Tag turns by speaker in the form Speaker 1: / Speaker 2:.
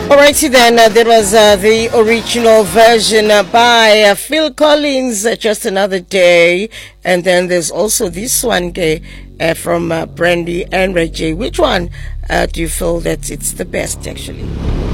Speaker 1: Alrighty then, there was the original version by Phil Collins, Just Another Day. And then there's also this one from Brandy and Ray J. Which one do you feel that it's the best actually?